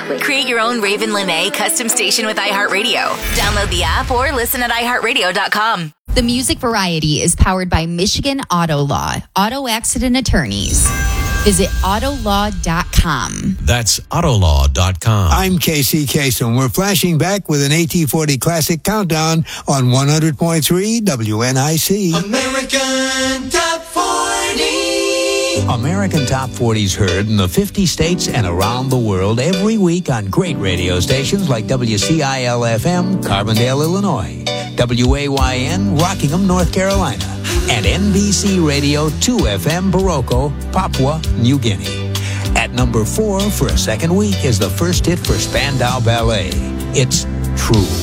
Create your own Raven Lene custom station with iHeartRadio. Download the app or listen at iHeartRadio.com. The Music Variety is powered by Michigan Auto Law, auto accident attorneys. Visit autolaw.com. That's autolaw.com. I'm KC Kasem. We're flashing back with an AT40 Classic Countdown on 100.3 WNIC. American Top 40. American Top 40's heard in the 50 states and around the world every week on great radio stations like WCIL-FM, Carbondale, Illinois, WAYN, Rockingham, North Carolina, and NBC Radio 2FM, Baroko, Papua New Guinea. At number 4 for a second week is the first hit for Spandau Ballet. It's True.